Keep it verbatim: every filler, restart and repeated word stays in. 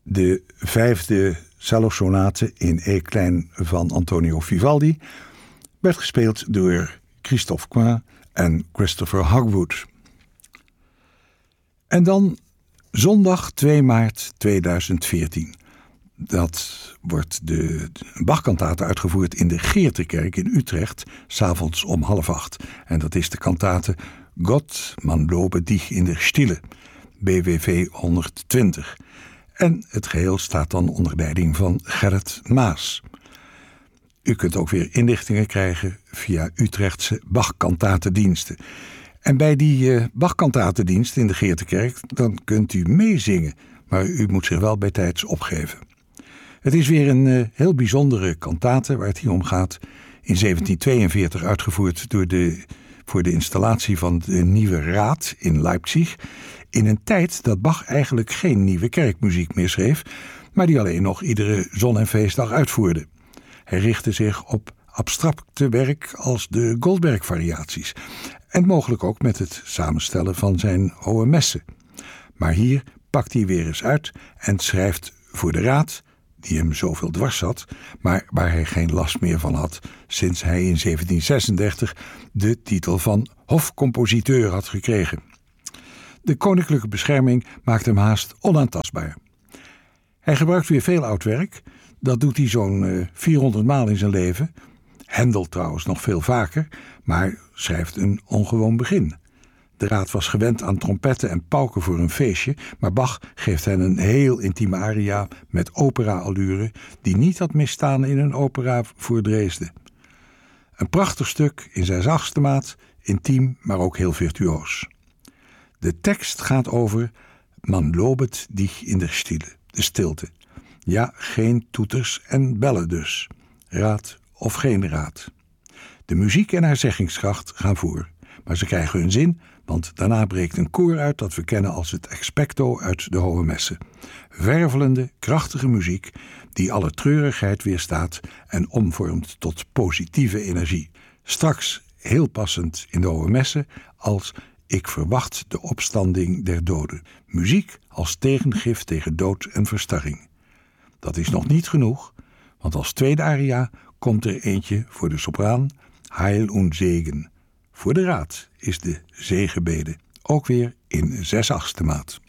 de vijfde cellosonate in E klein van Antonio Vivaldi werd gespeeld door Christophe Quin en Christopher Hogwood. En dan zondag twee maart tweeduizend veertien. Dat wordt de Bach-kantate uitgevoerd in de Geertekerk in Utrecht, 's avonds om half acht. En dat is de kantate Gott, man lobe dich in der Stille, B W V honderdtwintig. En het geheel staat dan onder leiding van Gerrit Maas. U kunt ook weer inlichtingen krijgen via Utrechtse Bach-kantatediensten. En bij die uh, Bach-kantatedienst in de Geertekerk, dan kunt u meezingen, maar u moet zich wel bij tijds opgeven. Het is weer een uh, heel bijzondere kantate waar het hier om gaat. In zeventien tweeënveertig uitgevoerd door de, voor de installatie van de Nieuwe Raad in Leipzig. In een tijd dat Bach eigenlijk geen nieuwe kerkmuziek meer schreef, maar die alleen nog iedere zon- en feestdag uitvoerde. Hij richtte zich op abstracte werk als de Goldberg-variaties en mogelijk ook met het samenstellen van zijn hohe messen. Maar hier pakt hij weer eens uit en schrijft voor de Raad, die hem zoveel dwars zat, maar waar hij geen last meer van had sinds hij in zeventien zesendertig de titel van hofcompositeur had gekregen. De koninklijke bescherming maakt hem haast onaantastbaar. Hij gebruikt weer veel oud werk. Dat doet hij zo'n uh, vierhonderd maal in zijn leven. Händel trouwens nog veel vaker, maar schrijft een ongewoon begin. De Raad was gewend aan trompetten en pauken voor een feestje, maar Bach geeft hen een heel intieme aria met opera-allure die niet had misstaan in een opera voor Dresden. Een prachtig stuk in zes achtste maat, intiem, maar ook heel virtuoos. De tekst gaat over man lobet dich in der Stille, de stilte. Ja, geen toeters en bellen dus. Raad of geen raad. De muziek en haar zeggingskracht gaan voor. Maar ze krijgen hun zin, want daarna breekt een koor uit dat we kennen als het expecto uit de hohe messen. Wervelende, krachtige muziek die alle treurigheid weerstaat en omvormt tot positieve energie. Straks heel passend in de hohe messen als ik verwacht de opstanding der doden. Muziek als tegengif tegen dood en verstarring. Dat is nog niet genoeg, want als tweede aria komt er eentje voor de sopraan, Heil und Segen. Voor de Raad is de zegenbede, ook weer in zes achtste maat.